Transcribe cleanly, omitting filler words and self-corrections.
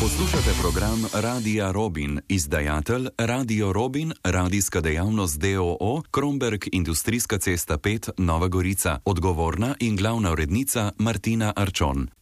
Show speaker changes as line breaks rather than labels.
Poslušate program Radia Robin, izdajatelj Radio Robin, radijska dejavnost d.o.o., Kromberk, Industrijska cesta 5, Nova Gorica. Odgovorna in glavna urednica Martina Arčon.